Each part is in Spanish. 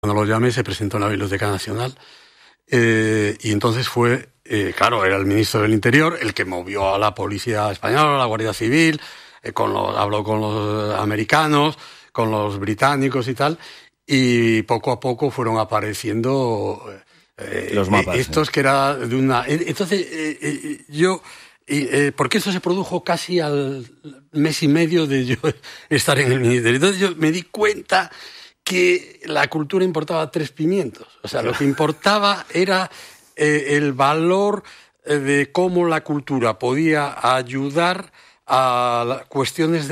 Cuando lo llamé se presentó en la Biblioteca Nacional y entonces fue, claro, era el ministro del Interior el que movió a la Policía Española, a la Guardia Civil, habló con los americanos, con los británicos y tal, y poco a poco fueron apareciendo los mapas. Estos que era de una... Entonces, porque eso se produjo casi al mes y medio de yo estar en el ministerio. Entonces yo me di cuenta que la cultura importaba 3 pimientos. O sea, lo que importaba era el valor de cómo la cultura podía ayudar a cuestiones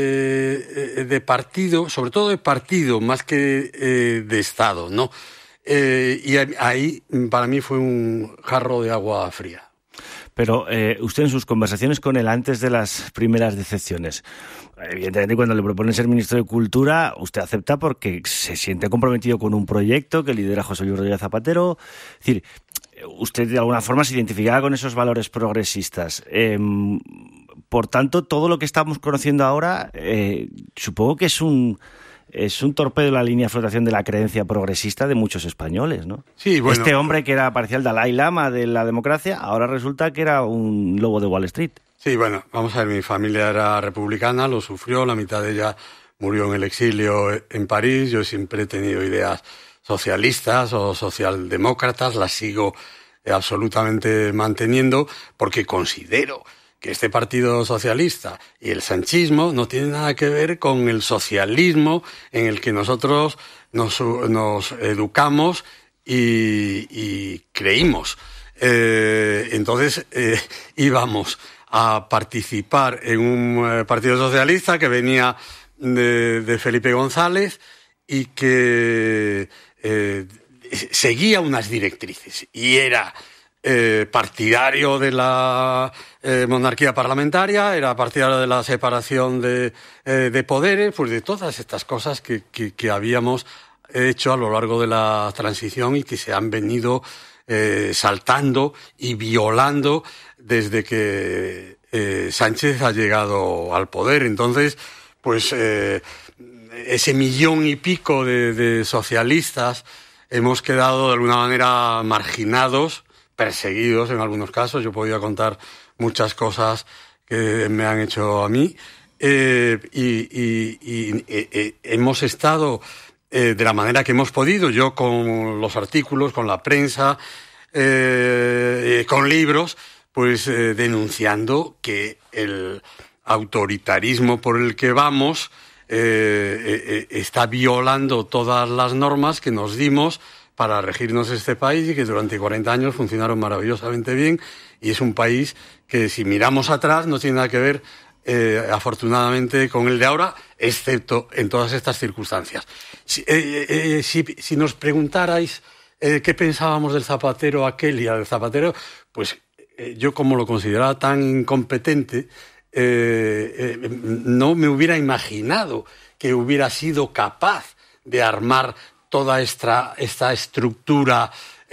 de partido, sobre todo de partido, más que de Estado, ¿no? Y ahí para mí fue un jarro de agua fría. Pero usted en sus conversaciones con él antes de las primeras decepciones, evidentemente cuando le proponen ser ministro de Cultura, usted acepta porque se siente comprometido con un proyecto que lidera José Luis Rodríguez Zapatero. Es decir, usted de alguna forma se identificaba con esos valores progresistas. Por tanto, todo lo que estamos conociendo ahora, supongo que es un torpedo en la línea de flotación de la creencia progresista de muchos españoles, ¿no? Sí, bueno, este hombre que parecía el Dalai Lama de la democracia, ahora resulta que era un lobo de Wall Street. Sí, bueno, vamos a ver, mi familia era republicana, lo sufrió, la mitad de ella murió en el exilio en París. Yo siempre he tenido ideas socialistas o socialdemócratas, las sigo absolutamente manteniendo porque considero que este Partido Socialista y el sanchismo no tienen nada que ver con el socialismo en el que nosotros nos educamos y creímos. Entonces íbamos a participar en un Partido Socialista que venía de Felipe González y que seguía unas directrices y era partidario de la monarquía parlamentaria, era partidario de la separación de poderes, pues de todas estas cosas que habíamos hecho a lo largo de la transición y que se han venido saltando y violando desde que Sánchez ha llegado al poder. Entonces, pues ese 1,5 millones de socialistas hemos quedado de alguna manera marginados, perseguidos en algunos casos. Yo podía contar muchas cosas que me han hecho a mí y hemos estado de la manera que hemos podido, yo con los artículos, con la prensa, con libros, pues denunciando que el autoritarismo por el que vamos está violando todas las normas que nos dimos para regirnos este país y que durante 40 años funcionaron maravillosamente bien, y es un país que, si miramos atrás, no tiene nada que ver afortunadamente con el de ahora, excepto en todas estas circunstancias. Si nos preguntarais qué pensábamos del Zapatero aquel y del Zapatero, pues yo, como lo consideraba tan incompetente, no me hubiera imaginado que hubiera sido capaz de armar toda esta estructura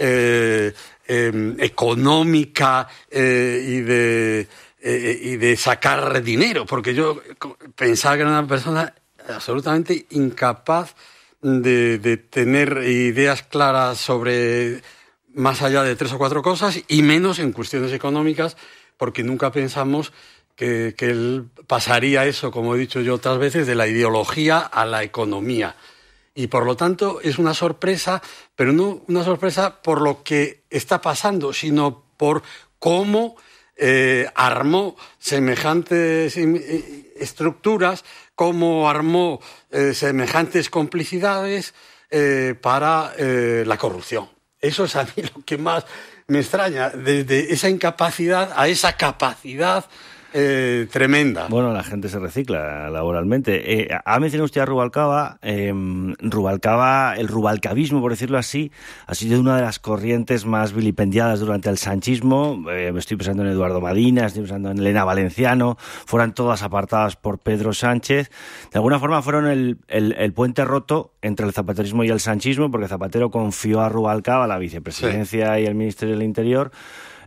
económica y de sacar dinero, porque yo pensaba que era una persona absolutamente incapaz de tener ideas claras sobre más allá de 3 o 4 cosas, y menos en cuestiones económicas, porque nunca pensamos que él pasaría eso, como he dicho yo otras veces, de la ideología a la economía. Y por lo tanto es una sorpresa, pero no una sorpresa por lo que está pasando, sino por cómo armó semejantes estructuras, cómo armó semejantes complicidades para la corrupción. Eso es a mí lo que más me extraña, desde esa incapacidad a esa capacidad tremenda. Bueno, la gente se recicla laboralmente. Ha mencionado usted a Rubalcaba. Rubalcaba, el rubalcabismo, por decirlo así, ha sido una de las corrientes más vilipendiadas durante el sanchismo. Estoy pensando en Eduardo Madina, estoy pensando en Elena Valenciano. Fueron todas apartadas por Pedro Sánchez. De alguna forma fueron el puente roto entre el zapaterismo y el sanchismo, porque Zapatero confió a Rubalcaba la vicepresidencia y el Ministerio del Interior.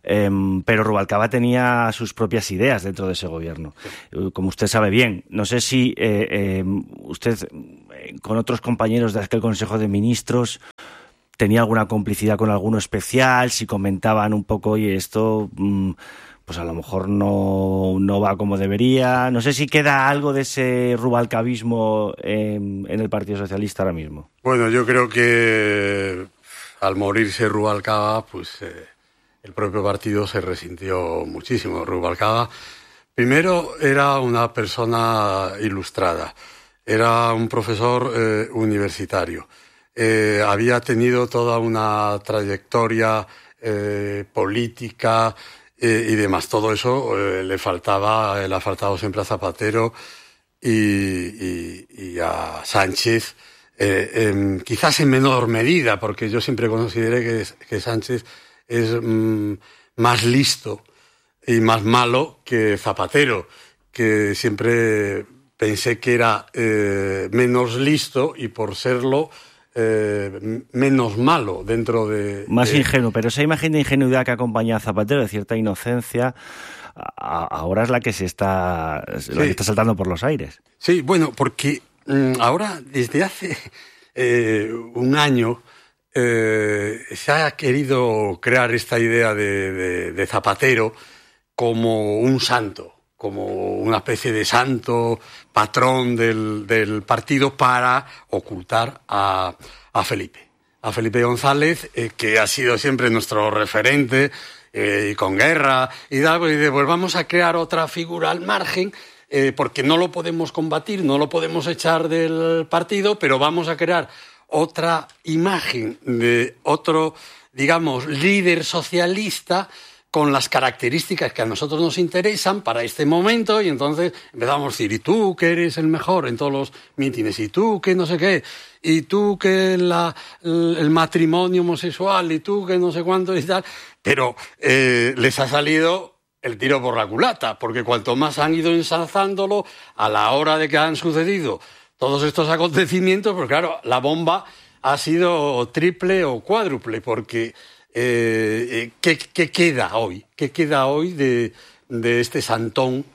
pero Rubalcaba tenía sus propias ideas dentro de ese gobierno. Como usted sabe bien, no sé si usted con otros compañeros de aquel Consejo de Ministros tenía alguna complicidad con alguno especial, si comentaban un poco, oye, esto pues a lo mejor no va como debería. No sé si queda algo de ese rubalcabismo en el Partido Socialista ahora mismo. Bueno, yo creo que al morirse Rubalcaba, pues el propio partido se resintió muchísimo. Rubalcaba, primero, era una persona ilustrada, era un profesor universitario, había tenido toda una trayectoria política y demás. Todo eso le ha faltado siempre a Zapatero y a Sánchez, quizás en menor medida, porque yo siempre consideré que Sánchez es más listo y más malo que Zapatero, que siempre pensé que era menos listo y por serlo menos malo dentro de... Más ingenuo, pero esa imagen de ingenuidad que acompaña a Zapatero, de cierta inocencia, ahora es la que que está saltando por los aires. Sí, bueno, porque ahora, desde hace un año, se ha querido crear esta idea de Zapatero como un santo, como una especie de santo patrón del partido para ocultar a Felipe González, que ha sido siempre nuestro referente, y con Guerra y tal, y pues vamos a crear otra figura al margen, porque no lo podemos combatir, no lo podemos echar del partido, pero vamos a crear otra imagen de otro, digamos, líder socialista con las características que a nosotros nos interesan para este momento, y entonces empezamos a decir, y tú que eres el mejor en todos los mítines, y tú que no sé qué, y tú que el matrimonio homosexual, y tú que no sé cuánto y tal, pero les ha salido el tiro por la culata, porque cuanto más han ido ensalzándolo, a la hora de que han sucedido todos estos acontecimientos, pues claro, la bomba ha sido triple o cuádruple, porque ¿qué queda hoy? ¿Qué queda hoy de este santón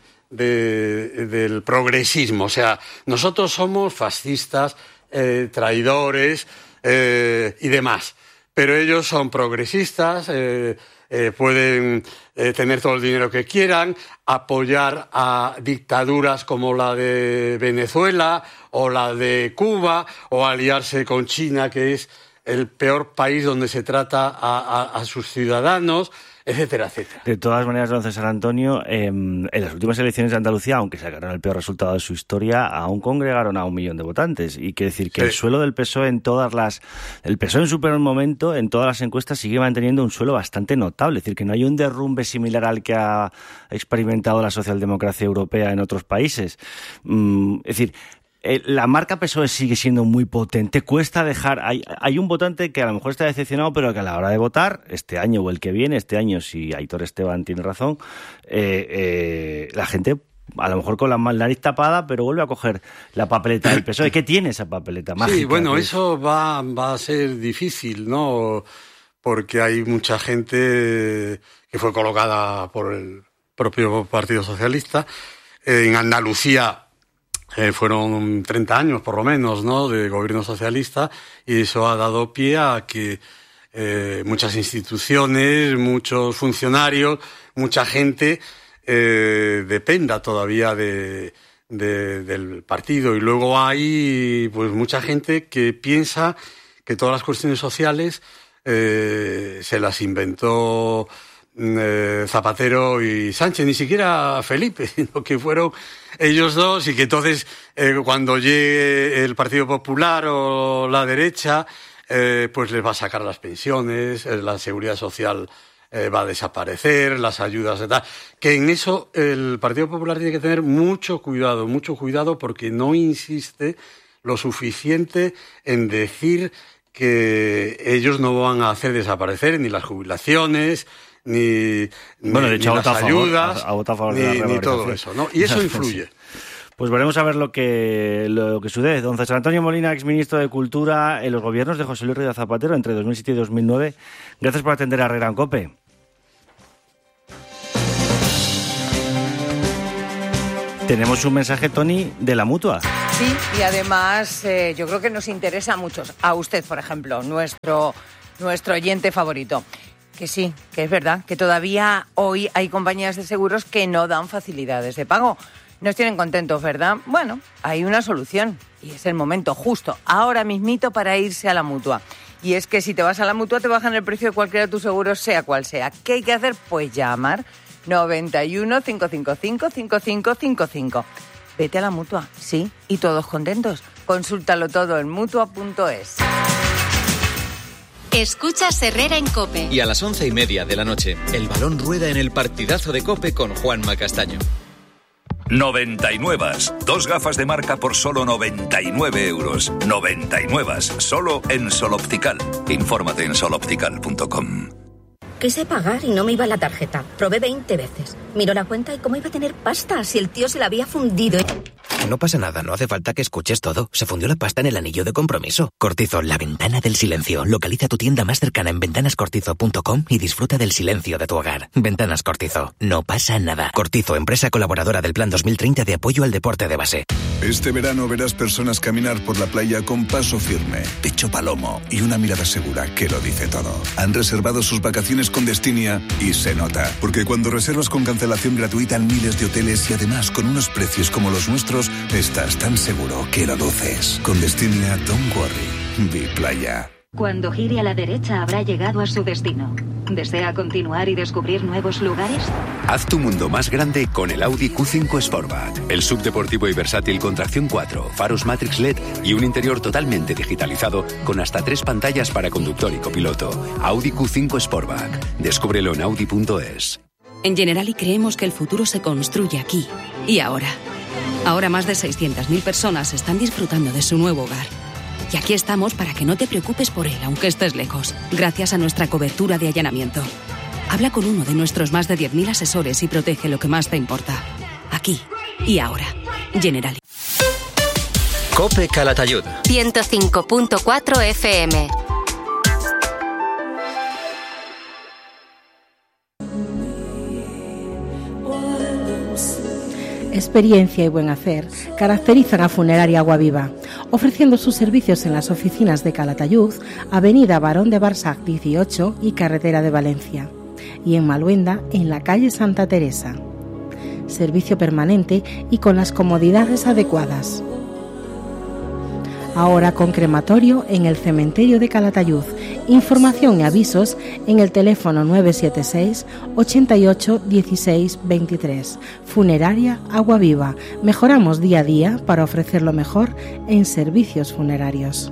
del progresismo? O sea, nosotros somos fascistas, traidores y demás, pero ellos son progresistas, pueden tener todo el dinero que quieran, apoyar a dictaduras como la de Venezuela o la de Cuba, o aliarse con China, que es el peor país donde se trata a sus ciudadanos, etcétera, etcétera. De todas maneras, don César Antonio, en las últimas elecciones de Andalucía, aunque sacaron el peor resultado de su historia, aún congregaron a 1 millón de votantes. Y quiere decir que sí, el suelo del PSOE el PSOE en su peor momento, en todas las encuestas, sigue manteniendo un suelo bastante notable. Es decir, que no hay un derrumbe similar al que ha experimentado la socialdemocracia europea en otros países. Es decir, la marca PSOE sigue siendo muy potente, cuesta dejar... Hay un votante que a lo mejor está decepcionado, pero que a la hora de votar, este año o el que viene, este año, si Aitor Esteban tiene razón, la gente, a lo mejor con la nariz tapada, pero vuelve a coger la papeleta del PSOE. ¿Qué tiene esa papeleta mágica? Sí, bueno, eso va a ser difícil, ¿no? Porque hay mucha gente que fue colocada por el propio Partido Socialista. En Andalucía fueron 30 años, por lo menos, ¿no?, de gobierno socialista, y eso ha dado pie a que muchas instituciones, muchos funcionarios, mucha gente dependa todavía del partido. Y luego hay pues mucha gente que piensa que todas las cuestiones sociales se las inventó Zapatero y Sánchez, ni siquiera Felipe, sino que fueron ellos dos, y que entonces cuando llegue el Partido Popular o la derecha, pues les va a sacar las pensiones, la seguridad social va a desaparecer, las ayudas y tal. Que en eso el Partido Popular tiene que tener mucho cuidado, porque no insiste lo suficiente en decir que ellos no van a hacer desaparecer ni las jubilaciones, ni las ayudas, ni todo eso, ¿no? Y eso influye. Pues veremos a ver lo que sucede. Don César Antonio Molina, exministro de Cultura en los gobiernos de José Luis Rodríguez Zapatero entre 2007 y 2009. Gracias por atender a Herrera en COPE. Tenemos un mensaje, Toni, de la Mutua. Sí, y además yo creo que nos interesa a muchos. A usted, por ejemplo, nuestro oyente favorito. Que sí, que es verdad, que todavía hoy hay compañías de seguros que no dan facilidades de pago. Nos tienen contentos, ¿verdad? Bueno, hay una solución y es el momento justo, ahora mismito, para irse a la Mutua. Y es que si te vas a la Mutua te bajan el precio de cualquiera de tus seguros, sea cual sea. ¿Qué hay que hacer? Pues llamar 91 555 5555. Vete a la Mutua, sí, y todos contentos. Consúltalo todo en Mutua.es. Escuchas Herrera en COPE. Y a las 11:30 de la noche, el balón rueda en el partidazo de COPE con Juanma Castaño. 99. 2 gafas de marca por solo 99 euros. 99. Solo en Sol Optical. Infórmate en soloptical.com. Quise pagar y no me iba la tarjeta. Probé 20 veces. Miró la cuenta y cómo iba a tener pasta si el tío se la había fundido. No pasa nada, no hace falta que escuches todo. Se fundió la pasta en el anillo de compromiso. Cortizo, la ventana del silencio. Localiza tu tienda más cercana en ventanascortizo.com y disfruta del silencio de tu hogar. Ventanas Cortizo. No pasa nada. Cortizo, empresa colaboradora del Plan 2030 de apoyo al deporte de base. Este verano verás personas caminar por la playa con paso firme, pecho palomo y una mirada segura que lo dice todo. Han reservado sus vacaciones con Destinia y se nota. Porque cuando reservas con cancelación gratuita en miles de hoteles y además con unos precios como los nuestros, estás tan seguro que lo luces. Con Destinia, don't worry. Be playa. Cuando gire a la derecha habrá llegado a su destino. ¿Desea continuar y descubrir nuevos lugares? Haz tu mundo más grande con el Audi Q5 Sportback. El subdeportivo y versátil con tracción 4, faros Matrix LED y un interior totalmente digitalizado con hasta 3 pantallas para conductor y copiloto. Audi Q5 Sportback. Descúbrelo en Audi.es. En Generali creemos que el futuro se construye aquí y ahora. Ahora más de 600.000 personas están disfrutando de su nuevo hogar. Y aquí estamos para que no te preocupes por él, aunque estés lejos, gracias a nuestra cobertura de allanamiento. Habla con uno de nuestros más de 10.000 asesores y protege lo que más te importa. Aquí y ahora. Generali. COPE Calatayud. 105.4 FM. Experiencia y buen hacer caracterizan a Funeraria Aguaviva, ofreciendo sus servicios en las oficinas de Calatayud, Avenida Barón de Barsac 18 y Carretera de Valencia, y en Maluenda, en la calle Santa Teresa. Servicio permanente y con las comodidades adecuadas. Ahora con crematorio en el cementerio de Calatayud. Información y avisos en el teléfono 976 88 16 23. Funeraria Aguaviva. Mejoramos día a día para ofrecer lo mejor en servicios funerarios.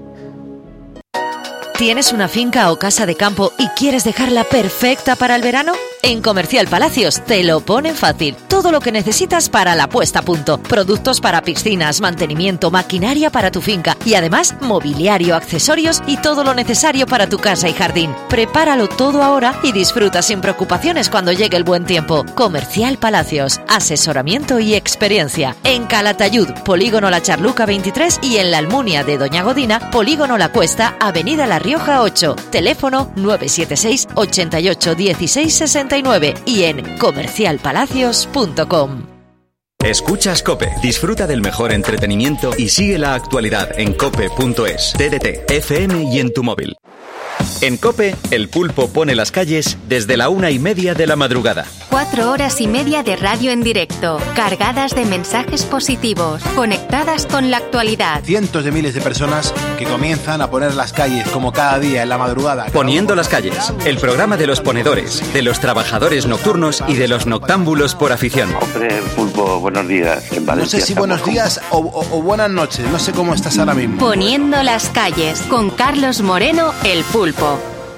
¿Tienes una finca o casa de campo y quieres dejarla perfecta para el verano? En Comercial Palacios te lo ponen fácil. Todo lo que necesitas para la puesta a punto. Productos para piscinas, mantenimiento, maquinaria para tu finca y además mobiliario, accesorios y todo lo necesario para tu casa y jardín. Prepáralo todo ahora y disfruta sin preocupaciones cuando llegue el buen tiempo. Comercial Palacios. Asesoramiento y experiencia. En Calatayud, Polígono La Charluca 23 y en la Almunia de Doña Godina, Polígono La Cuesta, Avenida La Rioja 8. Teléfono 976 88 16 69 y en comercialpalacios.com. Escuchas COPE. Disfruta del mejor entretenimiento y sigue la actualidad en cope.es, TDT, FM y en tu móvil. En COPE, el pulpo pone las calles desde la 1:30 de la madrugada. 4 horas y media de radio en directo, cargadas de mensajes positivos, conectadas con la actualidad. Cientos de miles de personas que comienzan a poner las calles como cada día en la madrugada. Poniendo las calles, el programa de los ponedores, de los trabajadores nocturnos y de los noctámbulos por afición. Hombre, pulpo, buenos días. En Valencia, no sé si buenos días o buenas noches, no sé cómo estás ahora mismo. Poniendo las calles, con Carlos Moreno, el pulpo.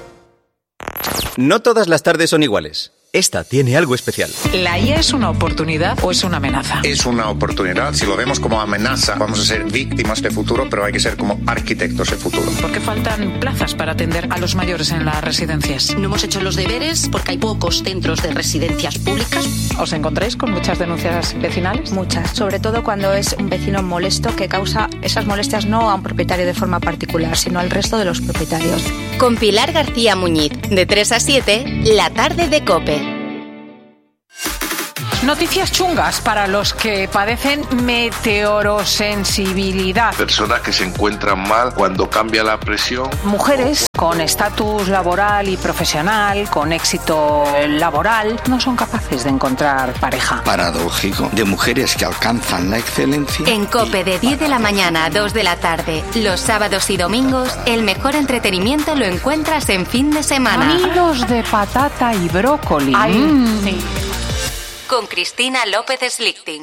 No todas las tardes son iguales. Esta tiene algo especial. ¿La IA es una oportunidad o es una amenaza? Es una oportunidad. Si lo vemos como amenaza, vamos a ser víctimas de futuro, pero hay que ser como arquitectos de futuro. ¿Por qué faltan plazas para atender a los mayores en las residencias? No hemos hecho los deberes porque hay pocos centros de residencias públicas. ¿Os encontráis con muchas denuncias vecinales? Muchas, sobre todo cuando es un vecino molesto que causa esas molestias no a un propietario de forma particular, sino al resto de los propietarios. Con Pilar García Muñiz, de 3 a 7, la tarde de COPE. Noticias chungas para los que padecen meteorosensibilidad. Personas que se encuentran mal cuando cambia la presión. Mujeres con estatus laboral y profesional, con éxito laboral, no son capaces de encontrar pareja. Paradójico, de mujeres que alcanzan la excelencia. En COPE de 10 de la mañana a 2 de la tarde, los sábados y domingos, el mejor entretenimiento lo encuentras en fin de semana. Nidos de patata y brócoli. Sí. Con Cristina López Slichting.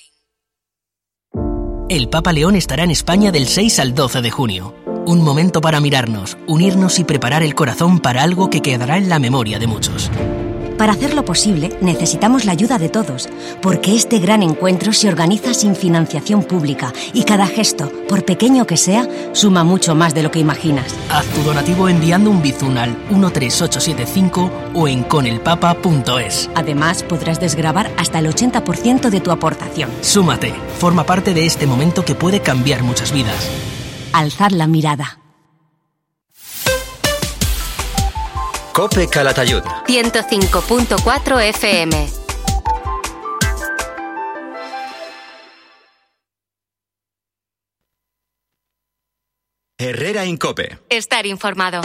El Papa León estará en España del 6 al 12 de junio. Un momento para mirarnos, unirnos y preparar el corazón para algo que quedará en la memoria de muchos. Para hacerlo posible, necesitamos la ayuda de todos, porque este gran encuentro se organiza sin financiación pública y cada gesto, por pequeño que sea, suma mucho más de lo que imaginas. Haz tu donativo enviando un bizun al 13875 o en conelpapa.es. Además, podrás desgravar hasta el 80% de tu aportación. Súmate, forma parte de este momento que puede cambiar muchas vidas. Alzad la mirada. COPE Calatayud 105.4 FM. Herrera en COPE. Estar informado.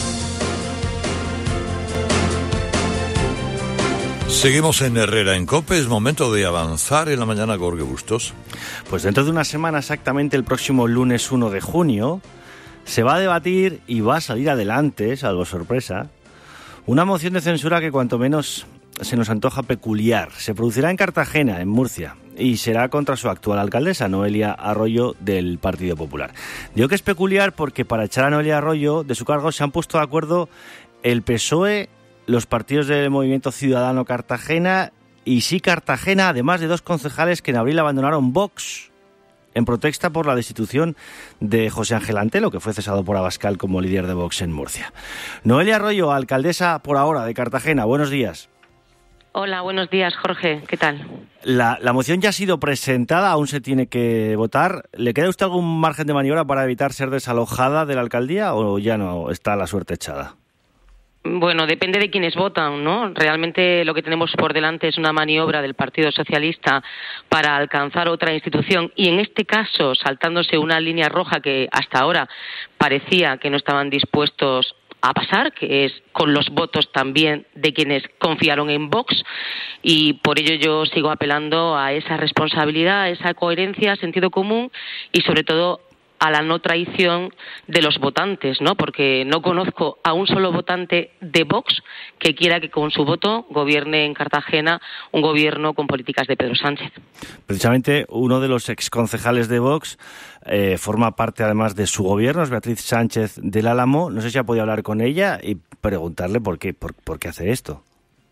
Seguimos en Herrera en COPE, es momento de avanzar en la mañana, Jorge Bustos. Pues dentro de una semana, exactamente el próximo lunes 1 de junio, se va a debatir y va a salir adelante, salvo sorpresa, una moción de censura que cuanto menos se nos antoja peculiar. Se producirá en Cartagena, en Murcia, y será contra su actual alcaldesa, Noelia Arroyo, del Partido Popular. Digo que es peculiar porque para echar a Noelia Arroyo de su cargo se han puesto de acuerdo el PSOE, los partidos del Movimiento Ciudadano Cartagena y Sí Cartagena, además de 2 concejales que en abril abandonaron Vox en protesta por la destitución de José Ángel Antelo, que fue cesado por Abascal como líder de Vox en Murcia. Noelia Arroyo, alcaldesa por ahora de Cartagena, buenos días. Hola, buenos días, Jorge. ¿Qué tal? La moción ya ha sido presentada, aún se tiene que votar. ¿Le queda a usted algún margen de maniobra para evitar ser desalojada de la alcaldía o ya no está la suerte echada? Bueno, depende de quienes votan, ¿no? Realmente lo que tenemos por delante es una maniobra del Partido Socialista para alcanzar otra institución y en este caso saltándose una línea roja que hasta ahora parecía que no estaban dispuestos a pasar, que es con los votos también de quienes confiaron en Vox, y por ello yo sigo apelando a esa responsabilidad, a esa coherencia, sentido común y sobre todo a la no traición de los votantes, ¿no? Porque no conozco a un solo votante de Vox que quiera que con su voto gobierne en Cartagena un gobierno con políticas de Pedro Sánchez. Precisamente uno de los exconcejales de Vox forma parte además de su gobierno, es Beatriz Sánchez del Álamo. No sé si ha podido hablar con ella y preguntarle por qué hace esto.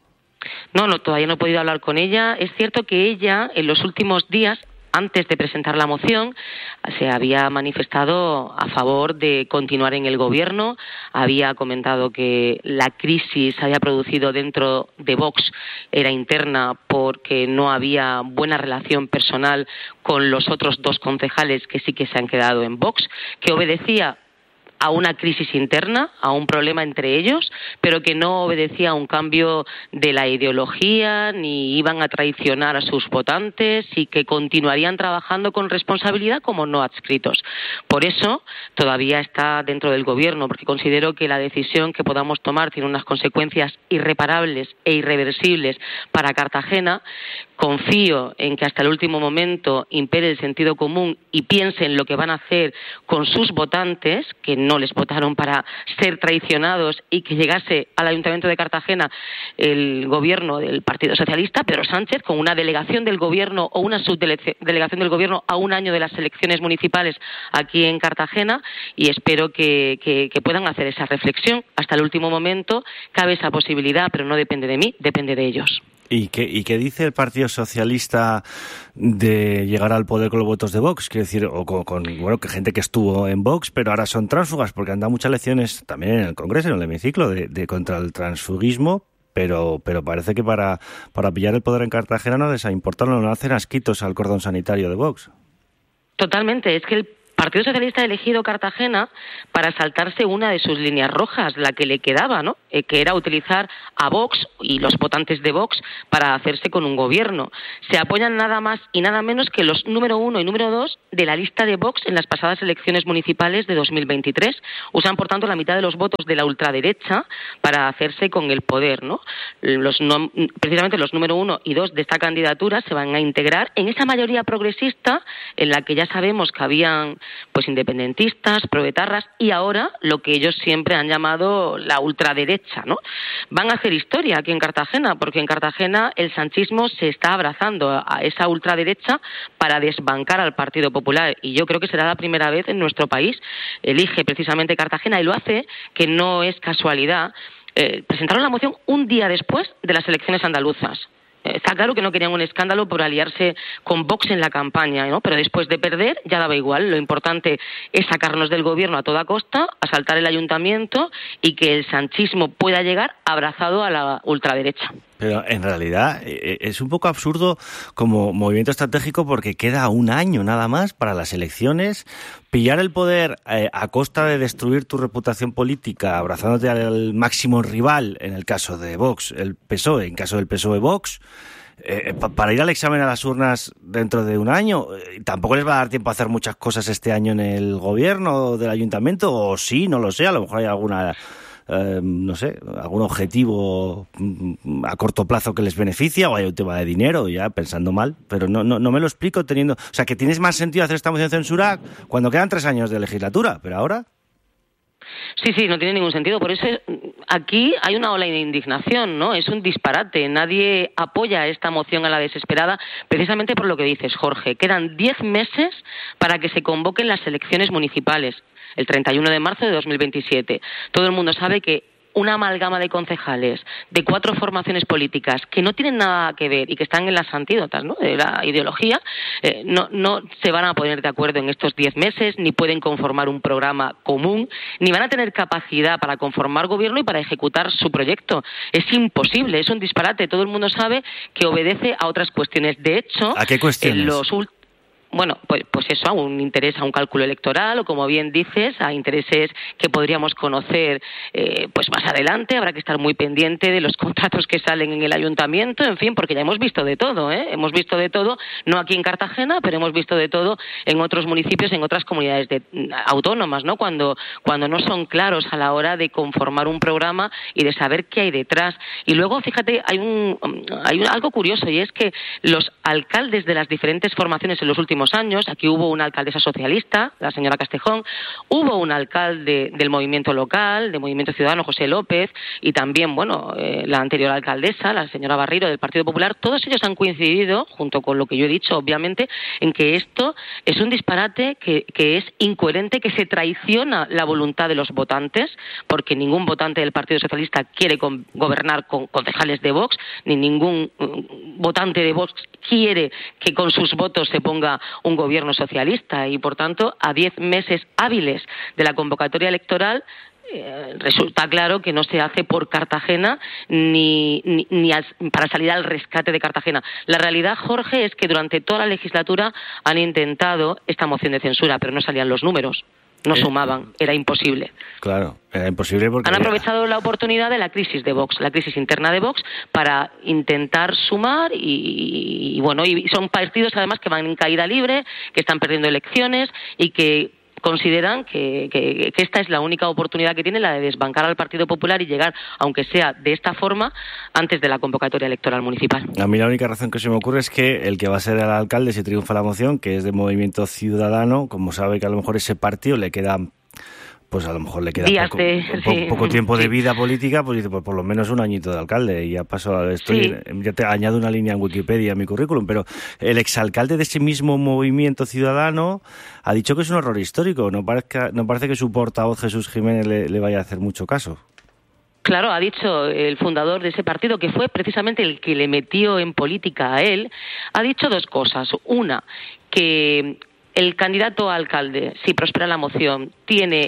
No, todavía no he podido hablar con ella. Es cierto que ella en los últimos días, antes de presentar la moción, se había manifestado a favor de continuar en el gobierno, había comentado que la crisis se había producido dentro de Vox, era interna porque no había buena relación personal con los otros 2 concejales que sí que se han quedado en Vox, que obedecía a una crisis interna, a un problema entre ellos, pero que no obedecía a un cambio de la ideología, ni iban a traicionar a sus votantes y que continuarían trabajando con responsabilidad como no adscritos. Por eso todavía está dentro del gobierno, porque considero que la decisión que podamos tomar tiene unas consecuencias irreparables e irreversibles para Cartagena. Confío en que hasta el último momento impere el sentido común y piensen lo que van a hacer con sus votantes, que no les votaron para ser traicionados, y que llegase al Ayuntamiento de Cartagena el gobierno del Partido Socialista, Pedro Sánchez, con una delegación del gobierno o una subdelegación del gobierno a un año de las elecciones municipales aquí en Cartagena, y espero que puedan hacer esa reflexión. Hasta el último momento cabe esa posibilidad, pero no depende de mí, depende de ellos. ¿Y qué dice el Partido Socialista de llegar al poder con los votos de Vox? Quiero decir, o con que gente que estuvo en Vox, pero ahora son tránsfugas, porque han dado muchas lecciones también en el Congreso, en el hemiciclo, de contra el transfugismo, pero parece que para pillar el poder en Cartagena no les ha importado, no hacen asquitos al cordón sanitario de Vox. Totalmente, es que el Partido Socialista ha elegido Cartagena para saltarse una de sus líneas rojas, la que le quedaba, ¿no? Que era utilizar a Vox y los votantes de Vox para hacerse con un gobierno. Se apoyan nada más y nada menos que los número 1 y número 2 de la lista de Vox en las pasadas elecciones municipales de 2023. Usan, por tanto, la mitad de los votos de la ultraderecha para hacerse con el poder, ¿no? Precisamente los número 1 y 2 de esta candidatura se van a integrar en esa mayoría progresista en la que ya sabemos que habían pues independentistas, proetarras y ahora lo que ellos siempre han llamado la ultraderecha, ¿no? Van a hacer historia aquí en Cartagena, porque en Cartagena el sanchismo se está abrazando a esa ultraderecha para desbancar al Partido Popular y yo creo que será la primera vez en nuestro país. Elige precisamente Cartagena y lo hace, que no es casualidad. Presentaron la moción un día después de las elecciones andaluzas. Está claro que no querían un escándalo por aliarse con Vox en la campaña, ¿no? Pero después de perder ya daba igual. Lo importante es sacarnos del gobierno a toda costa, asaltar el ayuntamiento y que el sanchismo pueda llegar abrazado a la ultraderecha. Pero en realidad es un poco absurdo como movimiento estratégico porque queda un año nada más para las elecciones. Pillar el poder a costa de destruir tu reputación política, abrazándote al máximo rival, en el caso de Vox, el PSOE, en caso del PSOE Vox, para ir al examen a las urnas dentro de un año. Tampoco les va a dar tiempo a hacer muchas cosas este año en el gobierno del ayuntamiento, o sí, no lo sé, a lo mejor hay alguna... no sé, algún objetivo a corto plazo que les beneficia o hay un tema de dinero, ya pensando mal, pero no me lo explico teniendo... O sea, que tienes más sentido hacer esta moción de censura cuando quedan 3 años de legislatura, pero ahora... Sí, no tiene ningún sentido. Por eso aquí hay una ola de indignación, ¿no? Es un disparate. Nadie apoya esta moción a la desesperada, precisamente por lo que dices, Jorge. Quedan 10 meses para que se convoquen las elecciones municipales, el 31 de marzo de 2027. Todo el mundo sabe que una amalgama de concejales de 4 formaciones políticas que no tienen nada que ver y que están en las antídotas, ¿no?, de la ideología, no se van a poner de acuerdo en estos 10 meses, ni pueden conformar un programa común, ni van a tener capacidad para conformar gobierno y para ejecutar su proyecto. Es imposible, es un disparate. Todo el mundo sabe que obedece a otras cuestiones. De hecho, ¿a qué cuestiones? Bueno, pues eso, a un interés, a un cálculo electoral o, como bien dices, a intereses que podríamos conocer pues más adelante. Habrá que estar muy pendiente de los contratos que salen en el ayuntamiento, en fin, porque ya hemos visto de todo, hemos visto de todo, no aquí en Cartagena, pero hemos visto de todo en otros municipios, en otras comunidades autónomas, ¿no? Cuando no son claros a la hora de conformar un programa y de saber qué hay detrás. Y luego, fíjate, hay algo curioso, y es que los alcaldes de las diferentes formaciones en los últimos años, aquí hubo una alcaldesa socialista, la señora Castejón, hubo un alcalde del movimiento local, del Movimiento Ciudadano, José López, y también, la anterior alcaldesa, la señora Barriro, del Partido Popular. Todos ellos han coincidido, junto con lo que yo he dicho, obviamente, en que esto es un disparate, que es incoherente, que se traiciona la voluntad de los votantes, porque ningún votante del Partido Socialista quiere gobernar con concejales de Vox, ni ningún votante de Vox quiere que con sus votos se ponga un gobierno socialista, y por tanto a 10 meses hábiles de la convocatoria electoral resulta claro que no se hace por Cartagena ni para salir al rescate de Cartagena. La realidad, Jorge, es que durante toda la legislatura han intentado esta moción de censura, pero no salían los números. No sumaban, era imposible. Claro, era imposible porque... Han aprovechado la oportunidad de la crisis de Vox, la crisis interna de Vox, para intentar sumar y son partidos además que van en caída libre, que están perdiendo elecciones y que consideran que esta es la única oportunidad que tiene, la de desbancar al Partido Popular y llegar, aunque sea de esta forma, antes de la convocatoria electoral municipal. A mí la única razón que se me ocurre es que el que va a ser el alcalde, si triunfa la moción, que es de Movimiento Ciudadano, como sabe que a lo mejor ese partido le queda... Pues a lo mejor le queda poco tiempo de vida política, pues dice, pues por lo menos un añito de alcalde y ya paso ya te añado una línea en Wikipedia a mi currículum, pero el exalcalde de ese mismo Movimiento Ciudadano ha dicho que es un error histórico. No parece que su portavoz Jesús Jiménez le vaya a hacer mucho caso. Claro, ha dicho el fundador de ese partido, que fue precisamente el que le metió en política a él, ha dicho 2 cosas. Una, que el candidato a alcalde, si prospera la moción, tiene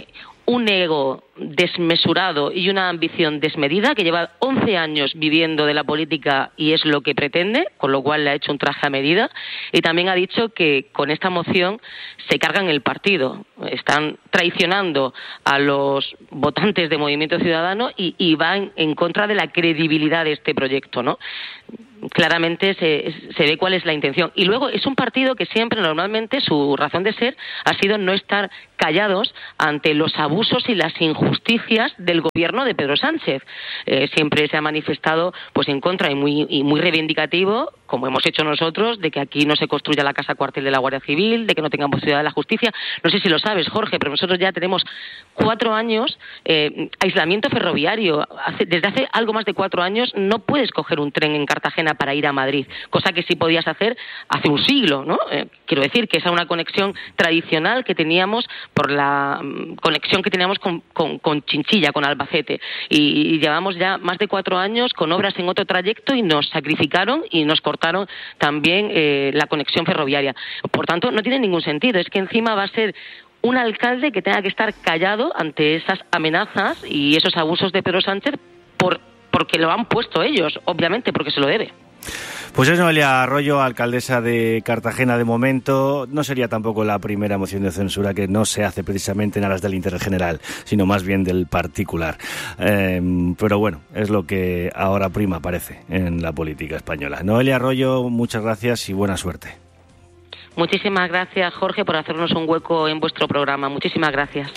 un ego desmesurado y una ambición desmedida, que lleva 11 años viviendo de la política y es lo que pretende, con lo cual le ha hecho un traje a medida, y también ha dicho que con esta moción se cargan el partido, están traicionando a los votantes de Movimiento Ciudadano y van en contra de la credibilidad de este proyecto, ¿no? Claramente se ve cuál es la intención. Y luego es un partido que siempre, normalmente, su razón de ser ha sido no estar callados ante los abusos y las injusticias del gobierno de Pedro Sánchez. Siempre se ha manifestado pues en contra y muy reivindicativo, como hemos hecho nosotros, de que aquí no se construya la casa cuartel de la Guardia Civil, de que no tengamos ciudad de la justicia. No sé si lo sabes, Jorge, pero nosotros ya tenemos 4 años aislamiento ferroviario. Desde hace algo más de 4 años no puedes coger un tren en Cartagena para ir a Madrid, cosa que sí podías hacer hace un siglo, ¿no? Quiero decir que esa es una conexión tradicional que teníamos por la conexión que teníamos con Chinchilla, con Albacete, y llevamos ya más de 4 años con obras en otro trayecto y nos sacrificaron y nos cortaron también la conexión ferroviaria. Por tanto, no tiene ningún sentido, es que encima va a ser un alcalde que tenga que estar callado ante esas amenazas y esos abusos de Pedro Sánchez porque lo han puesto ellos, obviamente, porque se lo debe. Pues es Noelia Arroyo, alcaldesa de Cartagena de momento. No sería tampoco la primera moción de censura que no se hace precisamente en aras del interés general, sino más bien del particular. Pero bueno, es lo que ahora prima, parece, en la política española. Noelia Arroyo, muchas gracias y buena suerte. Muchísimas gracias, Jorge, por hacernos un hueco en vuestro programa. Muchísimas gracias.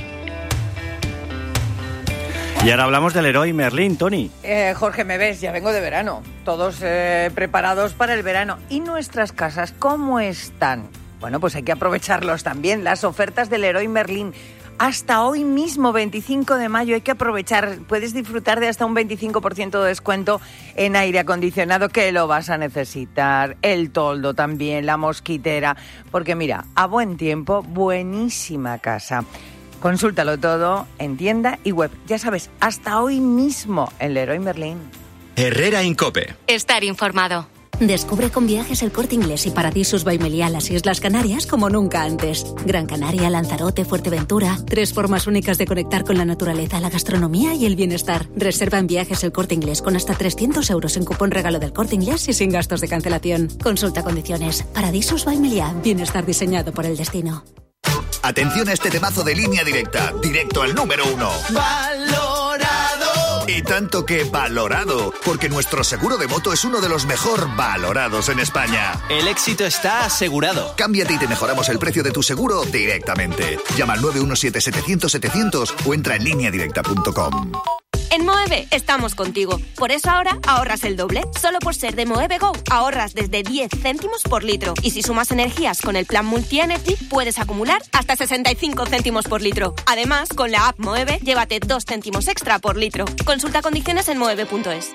Y ahora hablamos del Leroy Merlin, Tony. Jorge, me ves, ya vengo de verano. Todos preparados para el verano. ¿Y nuestras casas cómo están? Bueno, pues hay que aprovecharlos también. Las ofertas del Leroy Merlin. Hasta hoy mismo, 25 de mayo, hay que aprovechar. Puedes disfrutar de hasta un 25% de descuento en aire acondicionado, que lo vas a necesitar. El toldo también, la mosquitera. Porque mira, a buen tiempo, buenísima casa. Consúltalo todo en tienda y web. Ya sabes, hasta hoy mismo en Leroy Merlin. Herrera en COPE. Estar informado. Descubre con Viajes El Corte Inglés y Paradisus by Meliá las Islas Canarias como nunca antes. Gran Canaria, Lanzarote, Fuerteventura. 3 formas únicas de conectar con la naturaleza, la gastronomía y el bienestar. Reserva en Viajes El Corte Inglés con hasta 300 euros en cupón regalo del Corte Inglés y sin gastos de cancelación. Consulta condiciones. Paradisus by Meliá. Bienestar diseñado por el destino. Atención a este temazo de Línea Directa, directo al número 1. ¡Valorado! Y tanto que valorado, porque nuestro seguro de moto es uno de los mejor valorados en España. El éxito está asegurado. Cámbiate y te mejoramos el precio de tu seguro directamente. Llama al 917-700-700 o entra en lineadirecta.com. En Moeve estamos contigo. Por eso ahora ahorras el doble. Solo por ser de Moeve Go ahorras desde 10 céntimos por litro. Y si sumas energías con el plan Multi-Energy, puedes acumular hasta 65 céntimos por litro. Además, con la app Moeve, llévate 2 céntimos extra por litro. Consulta condiciones en moeve.es.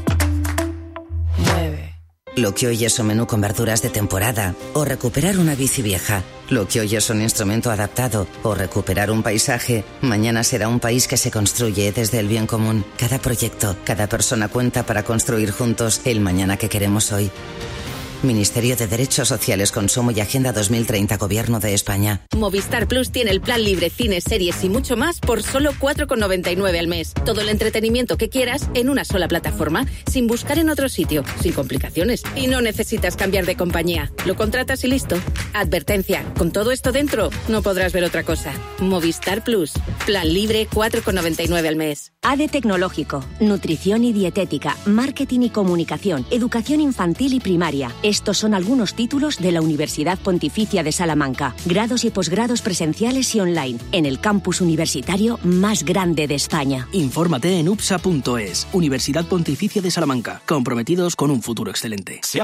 Lo que hoy es un menú con verduras de temporada o recuperar una bici vieja. Lo que hoy es un instrumento adaptado o recuperar un paisaje, mañana será un país que se construye desde el bien común. Cada proyecto, cada persona cuenta para construir juntos el mañana que queremos hoy. Ministerio de Derechos Sociales, Consumo y Agenda 2030, Gobierno de España. Movistar Plus tiene el plan libre, cines, series y mucho más por solo 4,99 al mes. Todo el entretenimiento que quieras en una sola plataforma, sin buscar en otro sitio, sin complicaciones. Y no necesitas cambiar de compañía. Lo contratas y listo. Advertencia, con todo esto dentro, no podrás ver otra cosa. Movistar Plus, plan libre, 4,99 al mes. ADE Tecnológico, Nutrición y Dietética, Marketing y Comunicación, Educación Infantil y Primaria. Estos son algunos títulos de la Universidad Pontificia de Salamanca. Grados y posgrados presenciales y online, en el campus universitario más grande de España. Infórmate en upsa.es. Universidad Pontificia de Salamanca. Comprometidos con un futuro excelente. Se ha